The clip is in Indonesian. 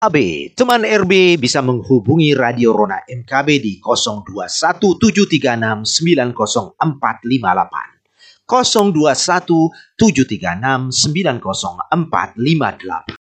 AB, teman RB bisa menghubungi Radio Rona MKB di 0217369048. 0217369048.